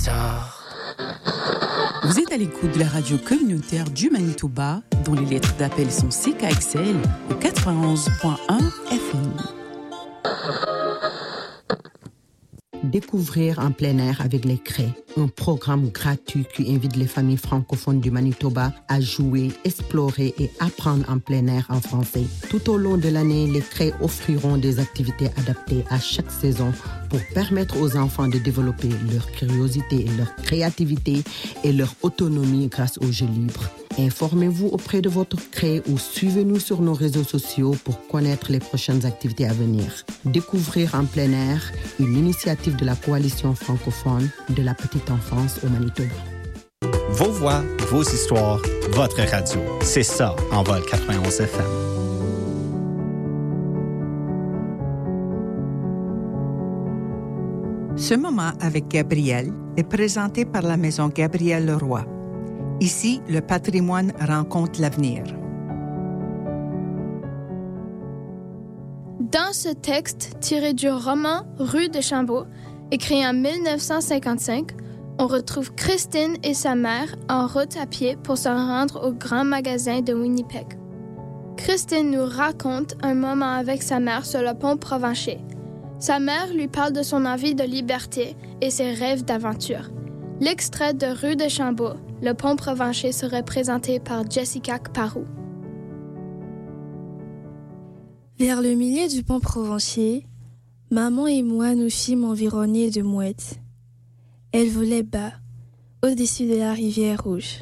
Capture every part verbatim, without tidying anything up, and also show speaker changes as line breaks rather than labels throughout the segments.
star.
Vous êtes à l'écoute de la radio communautaire du Manitoba, dont les lettres d'appel sont C K X L au quatre-vingt-onze point un F M.
Découvrir en plein air avec les craies, un programme gratuit qui invite les familles francophones du Manitoba à jouer, explorer et apprendre en plein air en français. Tout au long de l'année, les craies offriront des activités adaptées à chaque saison pour permettre aux enfants de développer leur curiosité, leur créativité et leur autonomie grâce au jeu libre. Informez-vous auprès de votre crée ou suivez-nous sur nos réseaux sociaux pour connaître les prochaines activités à venir. Découvrir en plein air, une initiative de la Coalition francophone de la petite enfance au Manitoba.
Vos voix, vos histoires, votre radio. C'est ça, Envol quatre-vingt-onze F M.
Ce moment avec Gabrielle est présenté par la Maison Gabriel Leroy. Ici, le patrimoine rencontre l'avenir.
Dans ce texte tiré du roman Rue de Chambault, écrit en dix-neuf cent cinquante-cinq, on retrouve Christine et sa mère en route à pied pour se rendre au grand magasin de Winnipeg. Christine nous raconte un moment avec sa mère sur le pont Provencher. Sa mère lui parle de son envie de liberté et ses rêves d'aventure. L'extrait de Rue de Chambault, le pont Provencher, serait présenté par Jessica Parou.
Vers le milieu du pont Provencher, maman et moi nous fîmes environner de mouettes. Elles volaient bas, au-dessus de la rivière rouge.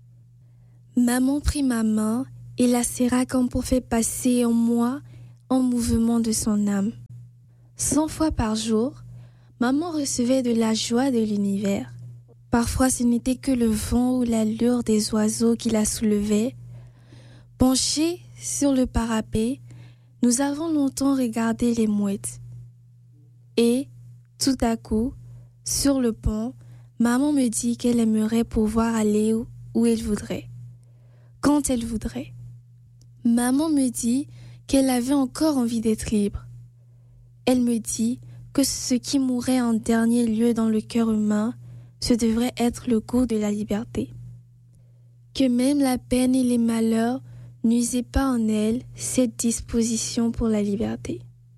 Maman prit ma main et la serra comme pour faire passer en moi un mouvement de son âme. Cent fois par jour, maman recevait de la joie de l'univers. Parfois, ce n'était que le vent ou l'allure des oiseaux qui la soulevaient. Penchés sur le parapet, nous avons longtemps regardé les mouettes. Et, tout à coup, sur le pont, maman me dit qu'elle aimerait pouvoir aller où, où elle voudrait, quand elle voudrait. Maman me dit qu'elle avait encore envie d'être libre. Elle me dit que ce qui mourrait en dernier lieu dans le cœur humain, ce devrait être le goût de la liberté. Que même la peine et les malheurs n'usaient pas en elle cette disposition pour la liberté.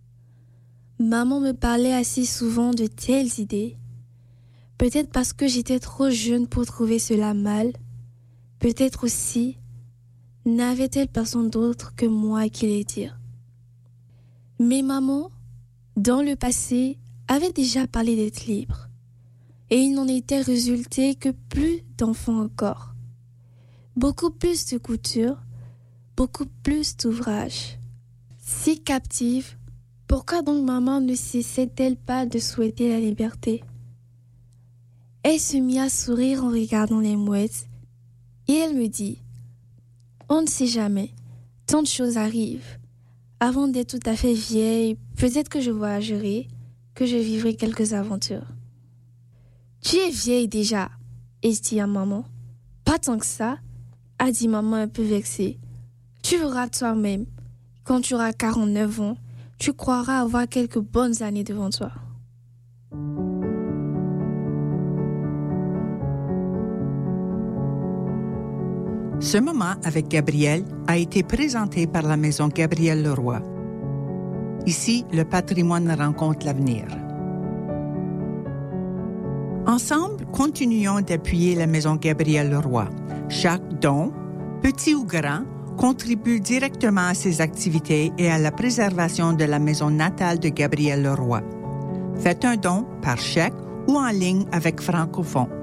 Maman me parlait assez souvent de telles idées. Peut-être parce que j'étais trop jeune pour trouver cela mal. Peut-être aussi, n'avait-elle personne d'autre que moi qui les dire. Mais maman, dans le passé, avait déjà parlé d'être libre. Et il n'en était résulté que plus d'enfants encore. Beaucoup plus de couture, beaucoup plus d'ouvrages. Si captive, pourquoi donc maman ne cessait-elle pas de souhaiter la liberté? Elle se mit à sourire en regardant les mouettes et elle me dit « On ne sait jamais, tant de choses arrivent. Avant d'être tout à fait vieille, peut-être que je voyagerai, que je vivrai quelques aventures. » « Tu es vieille déjà, ai-je dit à maman. « Pas tant que ça, a dit maman un peu vexée. Tu verras toi-même, quand tu auras quarante-neuf ans, tu croiras avoir quelques bonnes années devant toi. »
Ce moment avec Gabrielle a été présenté par la Maison Gabriel Leroy. Ici, le patrimoine rencontre l'avenir. Ensemble, continuons d'appuyer la Maison Gabriel Leroy. Chaque don, petit ou grand, contribue directement à ses activités et à la préservation de la maison natale de Gabriel Leroy. Faites un don par chèque ou en ligne avec Francophone.